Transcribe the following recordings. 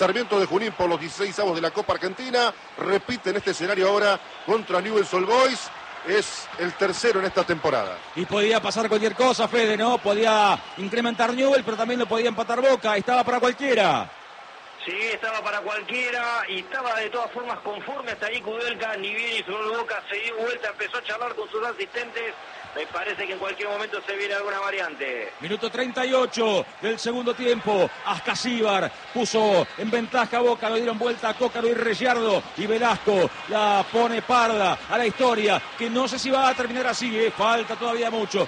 Sarmiento de Junín por los 16avos de la Copa Argentina. Repite en este escenario ahora contra Newell's Old Boys. Es el tercero en esta temporada. Y podía pasar cualquier cosa, Fede, ¿no? Podía incrementar Newell's, pero también lo podía empatar Boca. Estaba para cualquiera. Sí, estaba para cualquiera y estaba de todas formas conforme hasta ahí Kudelka, ni bien hizo gol Boca, se dio vuelta, empezó a charlar con sus asistentes. Me parece que en cualquier momento se viene alguna variante. Minuto 38 del segundo tiempo. Ascasíbar puso en ventaja a Boca. Lo dieron vuelta a Cócaro y Rellardo. Y Velasco la pone parda a la historia. Que no sé si va a terminar así. Falta todavía mucho.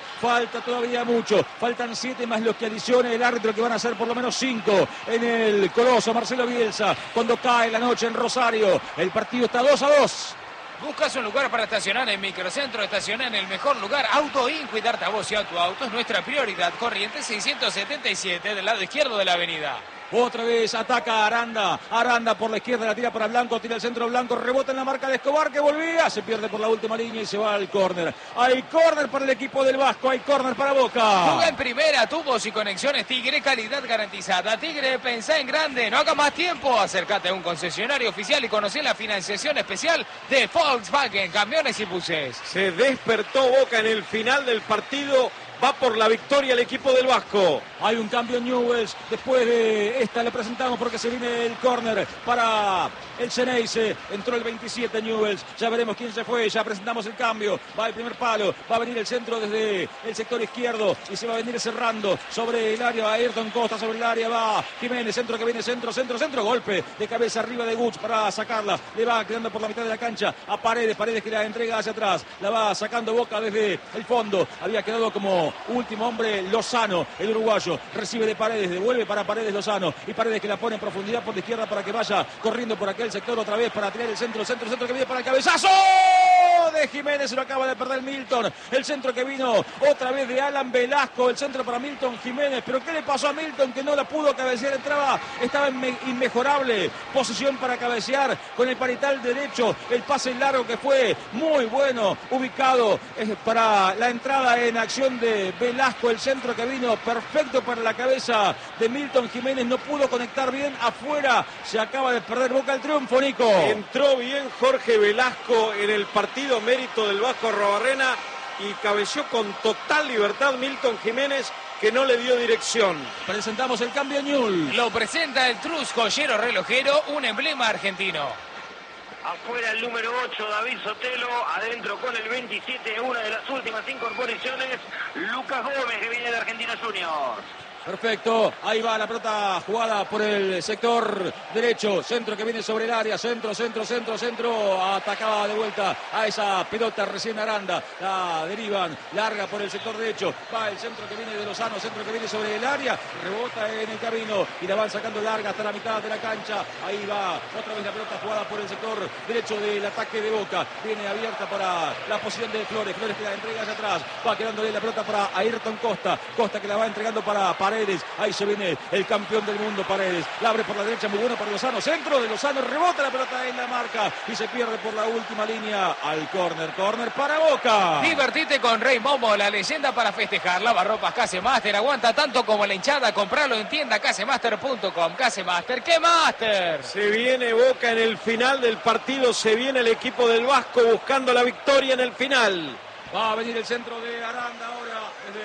Faltan 7 más los que adicione el árbitro, que van a ser por lo menos 5 en el Coloso. Marcelo Bielsa. Cuando cae la noche en Rosario. El partido está 2-2. Buscas un lugar para estacionar en Microcentro, estacionar en el mejor lugar. Autoin, cuidarte a vos y a tu auto es nuestra prioridad. Corrientes 677 del lado izquierdo de la avenida. Otra vez ataca Aranda. Aranda por la izquierda, la tira para Blanco, tira el centro Blanco, rebota en la marca de Escobar, que volvía, se pierde por la última línea y se va al córner. Hay córner para el equipo del Vasco, hay córner para Boca. Juega en primera, tubos y conexiones Tigre, calidad garantizada. Tigre, pensá en grande, no haga más tiempo. Acércate a un concesionario oficial y conocé la financiación especial de Volkswagen, camiones y buses. Se despertó Boca en el final del partido. Va por la victoria el equipo del Vasco. Hay un cambio en Newell's. Después de esta le presentamos porque se viene el córner para el Xeneize. Entró el 27 Newell's. Ya veremos quién se fue. Ya presentamos el cambio. Va el primer palo. Va a venir el centro desde el sector izquierdo. Y se va a venir cerrando sobre el área. Ayrton Costa sobre el área. Va Jiménez. Centro que viene. Centro. Golpe de cabeza arriba de Guts para sacarla. Le va quedando por la mitad de la cancha a Paredes. Paredes que la entrega hacia atrás. La va sacando Boca desde el fondo. Había quedado como último hombre Lozano, el uruguayo. Recibe de Paredes, devuelve para Paredes Lozano. Y Paredes que la pone en profundidad por la izquierda para que vaya corriendo por aquel sector otra vez para tirar el centro que viene para el cabezazo de Jiménez. Se lo acaba de perder Milton. El centro que vino otra vez de Alan Velasco. El centro para Milton Jiménez. Pero ¿qué le pasó a Milton que no la pudo cabecear? Estaba en inmejorable posición para cabecear con el parital derecho. El pase largo que fue muy bueno, ubicado para la entrada en acción de Velasco. El centro que vino perfecto para la cabeza de Milton Jiménez. No pudo conectar bien afuera. Se acaba de perder Boca el triunfo, Nico. Entró bien Jorge Velasco en el partido, mérito del Vasco Arrobarrena, y cabeció con total libertad Milton Jiménez, que no le dio dirección. Presentamos el cambio Newell's. Lo presenta el Trus Joyero Relojero, un emblema argentino. Afuera el número 8, David Sotelo. Adentro con el 27, una de las últimas incorporaciones, Lucas Gómez, que viene de Argentinos Juniors. Perfecto, ahí va la pelota jugada por el sector derecho, centro que viene sobre el área, centro, atacaba de vuelta a esa pelota recién Aranda, la derivan, larga por el sector derecho, va el centro que viene de Lozano, centro que viene sobre el área, rebota en el camino y la van sacando larga hasta la mitad de la cancha. Ahí va otra vez la pelota jugada por el sector derecho del ataque de Boca, viene abierta para la posición de Flores que la entrega hacia atrás, va quedándole la pelota para Ayrton Costa que la va entregando para Paredes. Ahí se viene el campeón del mundo Paredes, la abre por la derecha, muy bueno para Lozano, centro de Lozano, rebota la pelota en la marca y se pierde por la última línea al córner para Boca. Divertite con Rey Momo, la leyenda para festejar. Lavarropas Casemaster, aguanta tanto como la hinchada. Compralo en tienda casemaster.com. Casemaster, ¿qué Master? Se viene Boca en el final del partido, se viene el equipo del Vasco buscando la victoria en el final. Va a venir el centro de Aranda ahora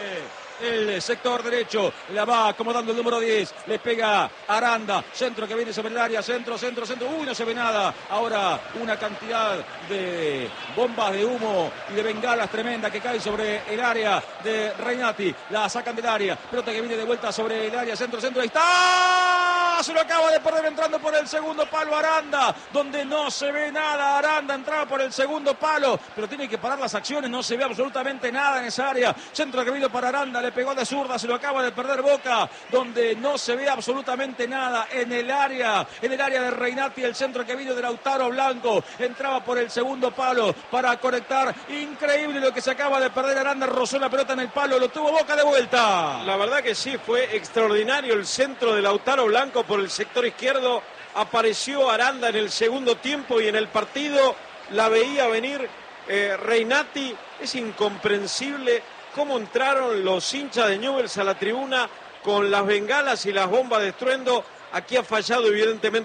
el sector derecho, la va acomodando el número 10, le pega Aranda, centro que viene sobre el área, centro, no se ve nada, ahora una cantidad de bombas de humo y de bengalas tremenda que caen sobre el área de Reynati, la sacan del área, pelota que viene de vuelta sobre el área, centro, ahí está, se lo acaba de perder entrando por el segundo palo Aranda, donde no se ve nada, Aranda entraba por el segundo palo, pero tiene que parar las acciones, no se ve absolutamente nada en esa área, centro que vino para Aranda, le pegó de zurda, se lo acaba de perder Boca, donde no se ve absolutamente nada en el área de Reynati, el centro que vino de Lautaro Blanco, entraba por el segundo palo para conectar, increíble lo que se acaba de perder Aranda, rozó la pelota en el palo, lo tuvo Boca de vuelta. La verdad que sí, fue extraordinario el centro de Lautaro Blanco por el sector izquierdo, apareció Aranda en el segundo tiempo y en el partido la veía venir Reynati, es incomprensible cómo entraron los hinchas de Newell's a la tribuna con las bengalas y las bombas de estruendo. Aquí ha fallado evidentemente